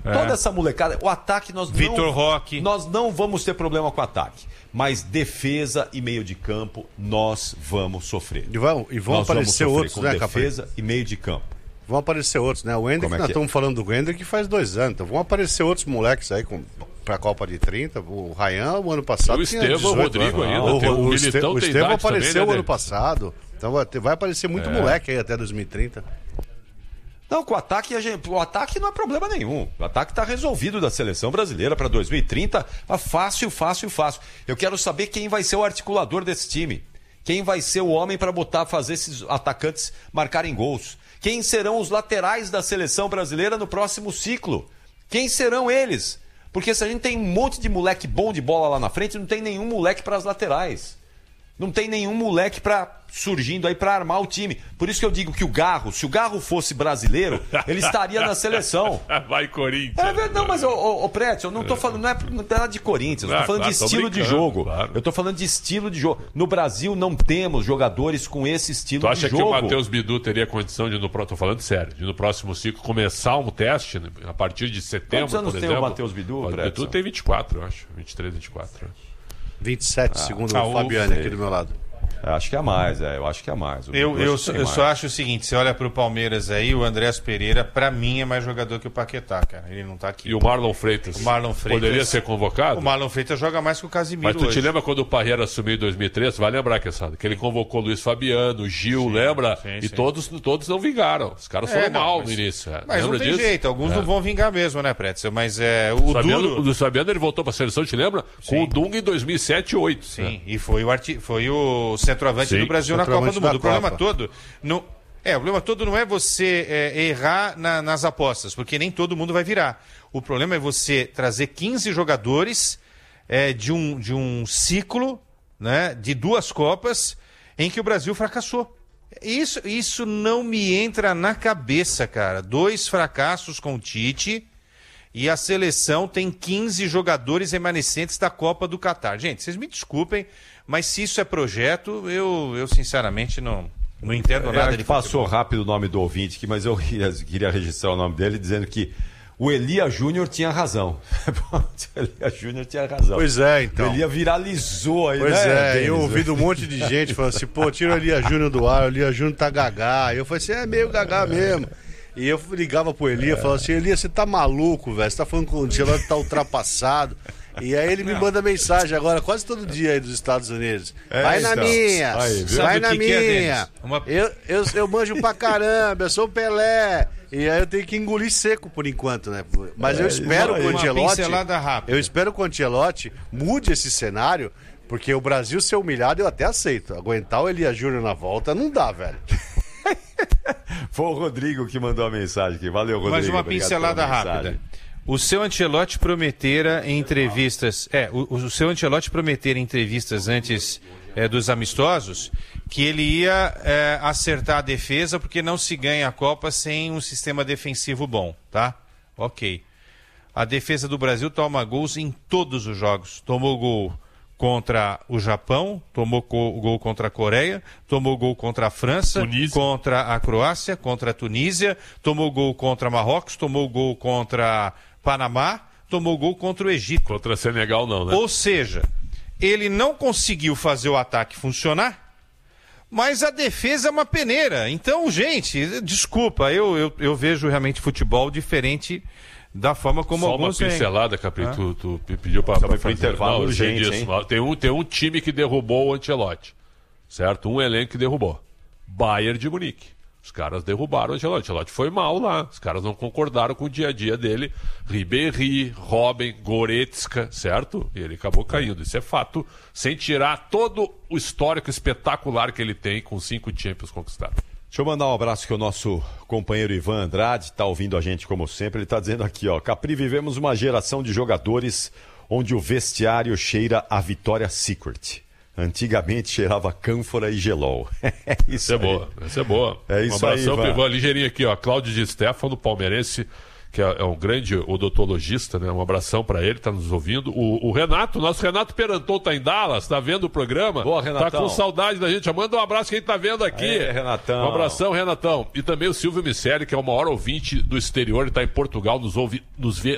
Toda essa molecada, o ataque Vitor Roque. Nós não vamos ter problema com o ataque. Mas defesa e meio de campo, nós vamos sofrer. E vão aparecer outros, com né, defesa Capri? e meio de campo. Vão aparecer outros, né? O Hendrick, nós estamos falando do Hendrick faz 2 anos. Então vão aparecer outros moleques aí para a Copa de 30. O Ryan, o ano passado, o Estevão, o Rodrigo ainda. O Estevão apareceu também, ano passado. Então vai aparecer muito moleque aí até 2030. Não, com o ataque, o ataque não é problema nenhum. O ataque está resolvido da seleção brasileira para 2030. Fácil. Eu quero saber quem vai ser o articulador desse time. Quem vai ser o homem para fazer esses atacantes marcarem gols. Quem serão os laterais da seleção brasileira no próximo ciclo? Quem serão eles? Porque se a gente tem um monte de moleque bom de bola lá na frente, não tem nenhum moleque para as laterais. Não tem nenhum moleque surgindo aí para armar o time. Por isso que eu digo que se o Garro fosse brasileiro, ele estaria na seleção. Vai, Corinthians. É verdade, não, mas o Prétio, eu não tô falando, não é nada de Corinthians, eu tô falando de estilo de jogo. Claro. Eu tô falando de estilo de jogo. No Brasil não temos jogadores com esse estilo de jogo. Tu acha que o Matheus Bidu teria condição de, tô falando sério, de no próximo ciclo começar um teste a partir de setembro, Quantos anos por tem exemplo? o Matheus Bidu, O Bidu tem 24, eu acho. 23, 24. 27, segundo o Fabiano aqui do meu lado. Acho que é mais, eu acho que é mais. Eu só acho o seguinte, você olha pro Palmeiras aí, o Andrés Pereira, pra mim, é mais jogador que o Paquetá, cara. Ele não tá aqui. E o Marlon Freitas? Poderia ser convocado? O Marlon Freitas joga mais que o Casimiro. Mas tu te lembra quando o Parreira assumiu em 2003? Vai lembrar, que ele convocou Luiz Fabiano, Gil, sim, lembra? Sim. E todos não vingaram. Os caras foram mal no início. Mas lembra não tem disso? jeito, alguns não vão vingar mesmo, né, Pretzel? Mas o Luiz Fabiano, ele voltou pra seleção, te lembra? Sim. Com o Dunga em 2007 e 2008. Sim, né? E foi o centroavante do Brasil na Copa do Mundo. O problema todo não é você errar nas apostas, porque nem todo mundo vai virar. O problema é você trazer 15 jogadores de um ciclo, né, de 2 Copas em que o Brasil fracassou. Isso não me entra na cabeça, cara. 2 fracassos com o Tite e a seleção tem 15 jogadores remanescentes da Copa do Catar. Gente, vocês me desculpem, mas se isso é projeto, eu sinceramente não entendo nada de Passou futebol. rápido o nome do ouvinte aqui, mas eu queria registrar o nome dele dizendo que o Elia Júnior tinha razão. O Elia Júnior tinha razão. Pois é, então. O Elia viralizou aí, pois né? Denis? Eu ouvi de um monte de gente falando assim, tira o Elia Júnior do ar, o Elia Júnior tá gagá. Eu falei assim, é meio gagá mesmo. E eu ligava pro Elia e falava assim, Elia, você tá maluco, velho? Você tá falando que o Ancelotti tá ultrapassado. E aí ele me manda mensagem agora, quase todo dia aí dos Estados Unidos. Vai na minha, vai na minha. Eu manjo pra caramba, eu sou o Pelé. E aí eu tenho que engolir seco por enquanto, né? Mas eu espero que o Ancelotti. Eu espero que o Ancelotti mude esse cenário, porque o Brasil ser humilhado eu até aceito. Aguentar o Elia Júnior na volta não dá, velho. Foi o Rodrigo que mandou a mensagem aqui. Valeu, Rodrigo. Mais uma pincelada rápida. O seu Ancelotti prometera em entrevistas. O seu Ancelotti prometera em entrevistas antes dos amistosos que ele ia acertar a defesa porque não se ganha a Copa sem um sistema defensivo bom, tá? Ok. A defesa do Brasil toma gols em todos os jogos. Tomou gol contra o Japão, tomou gol contra a Coreia, tomou gol contra a França, Tunísia. Contra a Croácia, contra a Tunísia, tomou gol contra Marrocos, tomou gol contra Panamá, tomou gol contra o Egito. Contra Senegal não, né? Ou seja, ele não conseguiu fazer o ataque funcionar, mas a defesa é uma peneira. Então, gente, desculpa, eu vejo realmente futebol diferente da forma como só alguns uma pincelada, Capri, tu pediu para fazer intervalo urgente, hein? Tem um time que derrubou o Ancelotti, certo? Um elenco que derrubou. Bayern de Munique. Os caras derrubaram o Ancelotti. O Ancelotti foi mal lá. Os caras não concordaram com o dia a dia dele. Ribéry, Robben, Goretzka, certo? E ele acabou caindo. Isso é fato. Sem tirar todo o histórico espetacular que ele tem com 5 Champions conquistados. Deixa eu mandar um abraço que o nosso companheiro Ivan Andrade está ouvindo a gente como sempre. Ele está dizendo aqui, ó, Capri, vivemos uma geração de jogadores onde o vestiário cheira a Victoria's Secret. Antigamente cheirava cânfora e gelol. Essa é boa, essa é boa. É isso um abração aí, pro Ivan, ligeirinho aqui, ó, Cláudio de Stefano, palmeirense, que é um grande odontologista, né? Um abração para ele, tá nos ouvindo. O Renato, nosso Renato Peranton tá em Dallas, tá vendo o programa. Boa, Renatão. Tá com saudade da gente. Manda um abraço quem tá vendo aqui. Renatão. Um abração, Renatão. E também o Silvio Miceli, que é o maior ouvinte do exterior, ele tá em Portugal, nos vê